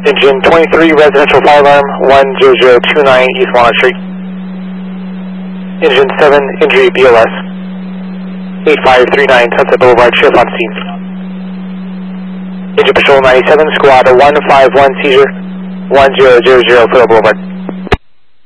Engine 23, residential fire alarm, 10029 East Walnut Street. Engine 7, injury BLS. 8539 Sunset Boulevard, shift on scene. Engine Patrol 97, squad 151 seizure, 1000 Foothill Boulevard.